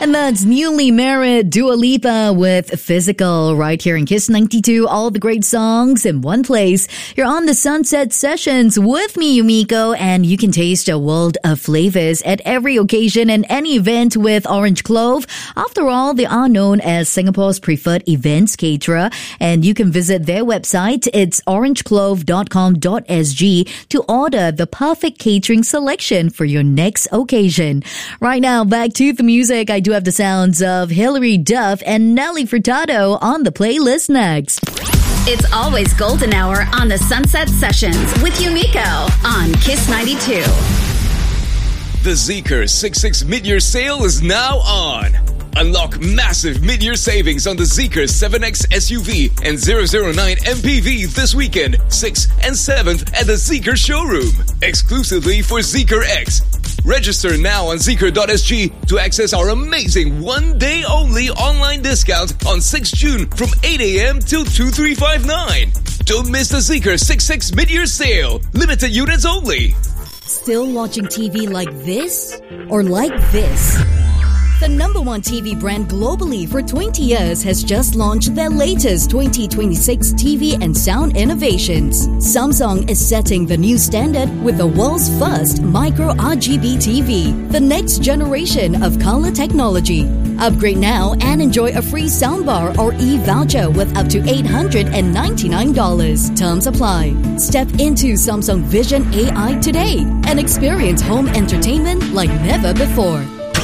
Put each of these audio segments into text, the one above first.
And that's newly married Dua Lipa with Physical right here in Kiss 92. All the great songs in one place. You're on the Sunset Sessions with me, Yumiko, and you can taste a world of flavors at every occasion and any event with Orange Clove. After all, they are known as Singapore's preferred events caterer, and you can visit their website. It's orangeclove.com.sg to order the perfect catering selection for your next occasion. Right now, back to the music. I do have the sounds of Hilary Duff and Nelly Furtado on the playlist next. It's always golden hour on the Sunset Sessions with Yumiko on Kiss 92. The Zeekr 66 mid-year sale is now on. Unlock massive mid-year savings on the Zeekr 7X SUV and 009 MPV this weekend, 6th and 7th at the Zeekr showroom, exclusively for Zeekr X. Register now on Zeekr.sg to access our amazing one-day-only online discount on 6 June from 8 a.m. till 2359. Don't miss the Zeekr 66 mid-year sale. Limited units only. Still watching TV like this? Or like this? The number one TV brand globally for 20 years has just launched their latest 2026 TV and sound innovations. Samsung is setting the new standard with the world's first micro RGB TV, the next generation of color technology. Upgrade now and enjoy a free soundbar or e-voucher with up to $899. Terms apply. Step into Samsung Vision AI today and experience home entertainment like never before.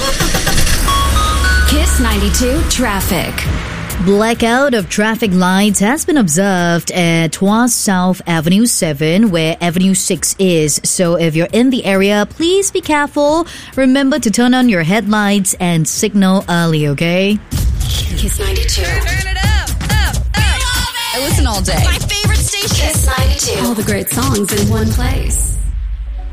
Kiss 92 Traffic. Blackout of traffic lights has been observed at Tuas South Avenue 7, where Avenue 6 is. So if you're in the area, please be careful. Remember to turn on your headlights and signal early, okay? Kiss 92. Turn it up. I listen all day. My favorite station. Kiss 92. All the great songs in one place.